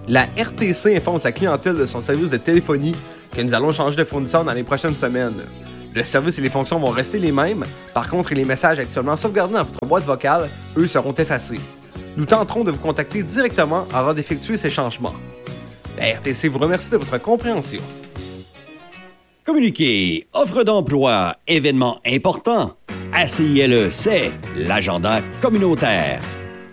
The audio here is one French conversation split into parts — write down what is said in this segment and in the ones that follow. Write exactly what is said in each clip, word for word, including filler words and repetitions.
La R T C informe sa clientèle de son service de téléphonie que nous allons changer de fournisseur dans les prochaines semaines. Le service et les fonctions vont rester les mêmes, par contre les messages actuellement sauvegardés dans votre boîte vocale, eux, seront effacés. Nous tenterons de vous contacter directement avant d'effectuer ces changements. La R T C vous remercie de votre compréhension. Communiqué, offre d'emploi, événement important. A C I L E, c'est l'agenda communautaire.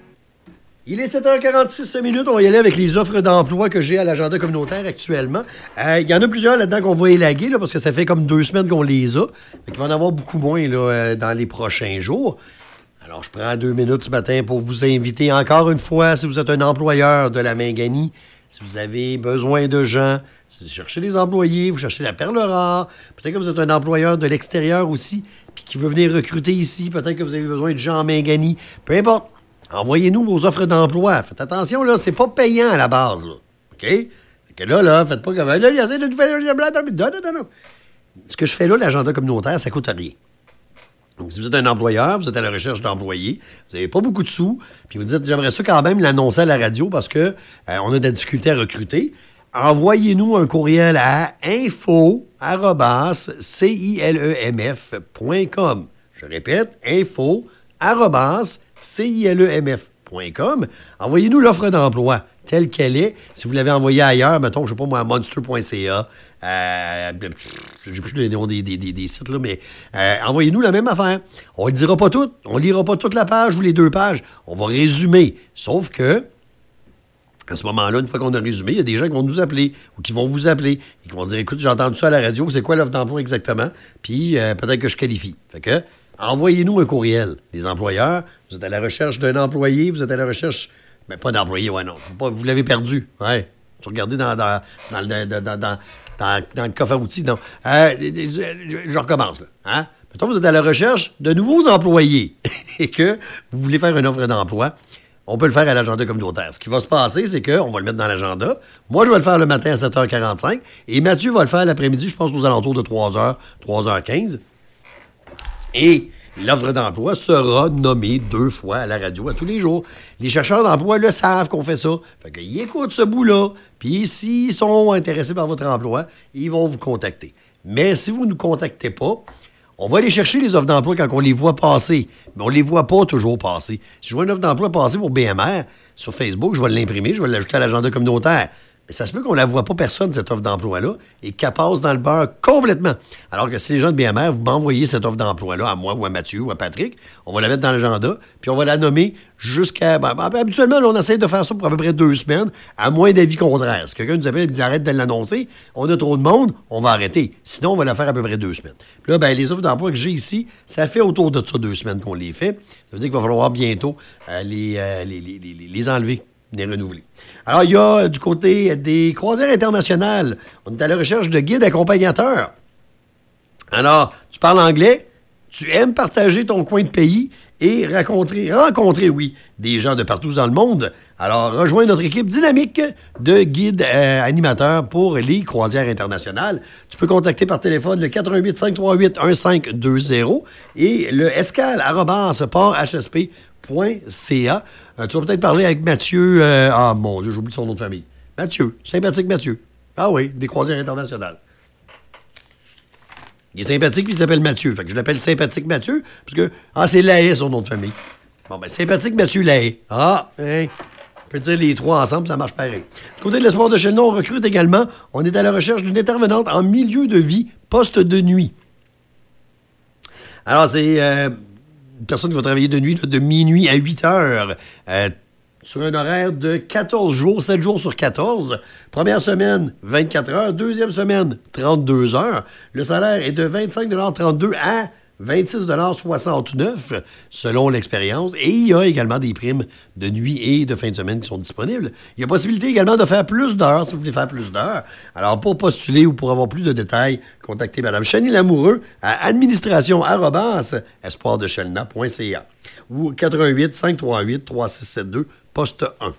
Il est sept heures quarante-six minutes. On va y aller avec les offres d'emploi que j'ai à l'agenda communautaire actuellement. Euh, il y en a plusieurs là-dedans qu'on va élaguer là, parce que ça fait comme deux semaines qu'on les a. Il va en avoir beaucoup moins là, euh, dans les prochains jours. Alors, je prends deux minutes ce matin pour vous inviter encore une fois, si vous êtes un employeur de la Mingani, si vous avez besoin de gens, si vous cherchez des employés, vous cherchez la perle rare, peut-être que vous êtes un employeur de l'extérieur aussi, puis qui veut venir recruter ici, peut-être que vous avez besoin de gens en Mingani, peu importe. Envoyez-nous vos offres d'emploi. Faites attention, là, c'est pas payant à la base, là. OK? Fait que là, là, faites pas comme... Là, il y a de non, non, non. Ce que je fais là, l'agenda communautaire, ça coûte rien. Donc, si vous êtes un employeur, vous êtes à la recherche d'employés, vous n'avez pas beaucoup de sous, puis vous dites, j'aimerais ça quand même l'annoncer à la radio parce que euh, on a de la difficulté à recruter, envoyez-nous un courriel à info arobase cilemf point com. Je répète, info arobase cilemf point com. Envoyez-nous l'offre d'emploi telle qu'elle est. Si vous l'avez envoyée ailleurs, mettons, je sais pas moi, à monster point c a, euh, j'ai plus le nom des, des, des, des sites, là, mais euh, envoyez-nous la même affaire. On ne le dira pas tout, on ne lira pas toute la page ou les deux pages. On va résumer. Sauf que, à ce moment-là, une fois qu'on a résumé, il y a des gens qui vont nous appeler ou qui vont vous appeler et qui vont dire, écoute, j'ai entendu ça à la radio, c'est quoi l'offre d'emploi exactement? Puis euh, peut-être que je qualifie. Fait que, envoyez-nous un courriel. Les employeurs, vous êtes à la recherche d'un employé, vous êtes à la recherche... Mais pas d'employé, ouais, non. Pas, vous l'avez perdu. Ouais. Tu regardez dans, dans, dans, dans, dans, dans, dans, dans le coffre à outils, non. Euh, je, je, je recommence, là. Hein? Mettons, vous êtes à la recherche de nouveaux employés et que vous voulez faire une offre d'emploi. On peut le faire à l'agenda communautaire. Ce qui va se passer, c'est qu'on va le mettre dans l'agenda. Moi, je vais le faire le matin à sept heures quarante-cinq et Mathieu va le faire l'après-midi, je pense, aux alentours de trois heures, trois heures quinze. Et l'offre d'emploi sera nommée deux fois à la radio à tous les jours. Les chercheurs d'emploi le savent qu'on fait ça. Fait qu'ils écoutent ce bout-là. Puis s'ils sont intéressés par votre emploi, ils vont vous contacter. Mais si vous ne nous contactez pas, on va aller chercher les offres d'emploi quand on les voit passer. Mais on ne les voit pas toujours passer. Si je vois une offre d'emploi passer pour B M R sur Facebook, je vais l'imprimer, je vais l'ajouter à l'agenda communautaire. Mais ça se peut qu'on ne la voit pas personne, cette offre d'emploi-là, et qu'elle passe dans le beurre complètement. Alors que si les gens de B M R, vous m'envoyez cette offre d'emploi-là à moi ou à Mathieu ou à Patrick, on va la mettre dans l'agenda, puis on va la nommer jusqu'à... Ben, habituellement, là, on essaie de faire ça pour à peu près deux semaines, à moins d'avis contraire. Si quelqu'un nous appelle et nous dit « Arrête de l'annoncer », on a trop de monde, on va arrêter. Sinon, on va la faire à peu près deux semaines. Puis là, ben, les offres d'emploi que j'ai ici, ça fait autour de ça deux semaines qu'on les fait. Ça veut dire qu'il va falloir bientôt euh, les, euh, les, les, les, les enlever. Les renouveler. Alors, il y a du côté des croisières internationales. On est à la recherche de guides accompagnateurs. Alors, tu parles anglais, tu aimes partager ton coin de pays et rencontrer, rencontrer, oui, des gens de partout dans le monde. Alors, rejoins notre équipe dynamique de guides euh, animateurs pour les croisières internationales. Tu peux contacter par téléphone le quatre un huit, cinq trois huit, un cinq deux zéro et le escale arobase port h s p point c a. Euh, tu vas peut-être parler avec Mathieu... Euh, ah, mon Dieu, j'oublie son nom de famille. Mathieu, sympathique Mathieu. Ah oui, des croisières internationales. Il est sympathique, puis il s'appelle Mathieu. Fait que je l'appelle sympathique Mathieu, parce que... Ah, c'est Lahaye, son nom de famille. Bon, ben, sympathique Mathieu Lahaye. Ah, hein... On peut dire les trois ensemble, ça marche pareil. Du côté de l'Espoir de Chelnon, on recrute également. On est à la recherche d'une intervenante en milieu de vie, poste de nuit. Alors, c'est... Euh, une personne qui va travailler de nuit, là, de minuit à huit heures, euh, sur un horaire de quatorze jours, sept jours sur quatorze. Première semaine, vingt-quatre heures. Deuxième semaine, trente-deux heures. Le salaire est de vingt-cinq trente-deux à vingt-six soixante-neuf selon l'expérience. Et il y a également des primes de nuit et de fin de semaine qui sont disponibles. Il y a possibilité également de faire plus d'heures si vous voulez faire plus d'heures. Alors, pour postuler ou pour avoir plus de détails, contactez Mme Chani Lamoureux à administration arobase espoir de chelna point c a ou quatre un huit, cinq trois huit, trois six sept deux, poste un.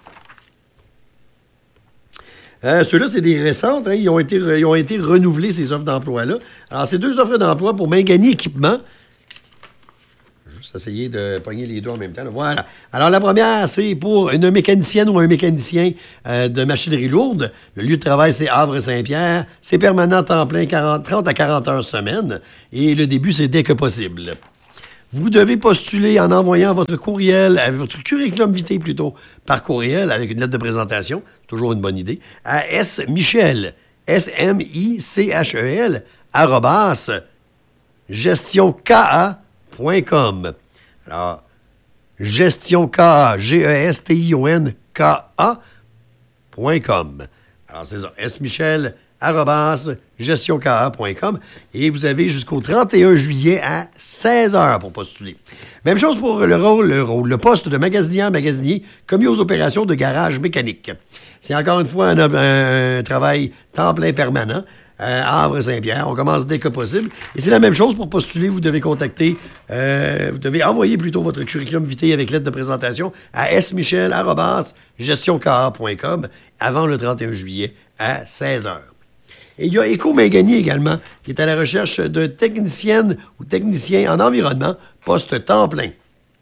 Euh, Ceux-là, c'est des récentes. Hein, ils, ont été re, ils ont été renouvelés, ces offres d'emploi-là. Alors, ces deux offres d'emploi pour Mingani Équipement. Juste essayer de pogner les deux en même temps. Là. Voilà. Alors, la première, c'est pour une mécanicienne ou un mécanicien euh, de machinerie lourde. Le lieu de travail, c'est Havre-Saint-Pierre. C'est permanent, temps plein, quarante, trente à quarante heures semaine. Et le début, c'est dès que possible. Vous devez postuler en envoyant votre courriel, votre curriculum vitae plutôt, par courriel, avec une lettre de présentation. Toujours une bonne idée. À S. Michel, S M I C H E L, arrobas, gestionka point com. Alors, gestionka, G E S T I O N K A point com. Alors, c'est ça, S. Michel, arrobas, gestionka point com. Et vous avez jusqu'au trente et un juillet à seize heures pour postuler. Même chose pour le rôle, le rôle, le poste de magasinier magasinier commis aux opérations de garage mécanique. C'est encore une fois un, un, un travail temps plein permanent. Euh, à Havre-Saint-Pierre. On commence dès que possible. Et c'est la même chose pour postuler. Vous devez contacter, euh, vous devez envoyer plutôt votre curriculum vitae avec lettre de présentation à s michel arobase gestionka point com avant le trente et un juillet à seize heures. Et il y a Éco Mingani également, qui est à la recherche de technicienne ou technicien en environnement, poste temps plein.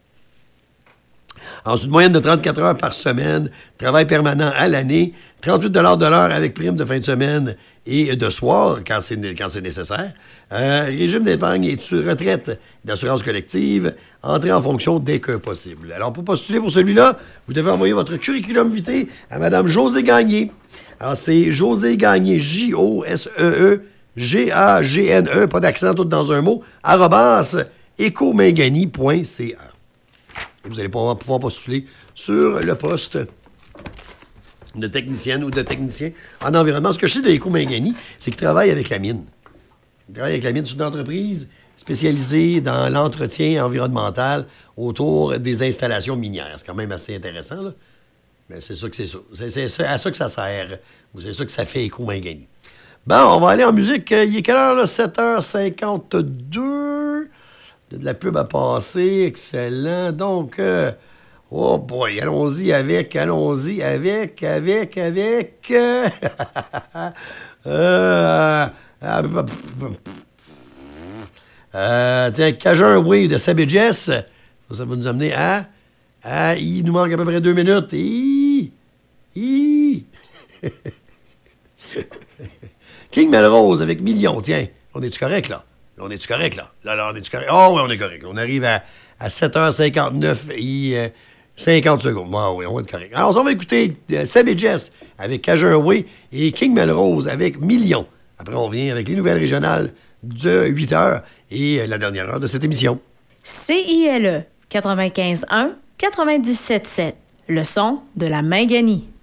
En une moyenne de trente-quatre heures par semaine, travail permanent à l'année, trente-huit dollars de l'heure avec prime de fin de semaine et de soir, quand c'est, quand c'est nécessaire. Euh, régime d'épargne et de retraite d'assurance collective, entrée en fonction dès que possible. Alors, pour postuler pour celui-là, vous devez envoyer votre curriculum vitae à Mme Josée Gagné. Alors, c'est Josée Gagné, J O S E E G A G N E, pas d'accent, tout dans un mot, arrobas, écomingani point c a. Vous allez pouvoir, pouvoir postuler sur le poste de technicienne ou de technicien en environnement. Ce que je sais de Éco Mingani, c'est qu'il travaille avec la mine. Il travaille avec la mine. C'est une entreprise spécialisée dans l'entretien environnemental autour des installations minières. C'est quand même assez intéressant, là. Mais c'est ça que c'est ça. C'est, c'est à ça que ça sert. Ou c'est ça que ça fait Éco Mingani. Bon, on va aller en musique. Il est quelle heure, là? sept heures cinquante-deux. De la pub à passer. Excellent. Donc... Euh, oh boy, allons-y avec, allons-y avec, avec, avec... euh, euh, euh, tiens, Cajun Wave de Sabé Jess. Ça va nous amener à... à il nous manque à peu près deux minutes. Hi, hi. King Melrose avec Million. Tiens, on est-tu correct, là? On est-tu correct, là? Là, là, on est-tu correct? Oh, oui, on est correct. On arrive à, à sept heures cinquante-neuf et euh, cinquante secondes. Ah, oui, on va être correct. Alors, on va écouter euh, Sabé Jess avec Cajun Way et King Melrose avec Million. Après, on revient avec les nouvelles régionales de huit heures et euh, la dernière heure de cette émission. C I L E quatre-vingt-quinze un quatre-vingt-dix-sept sept. Le son de la Mingani.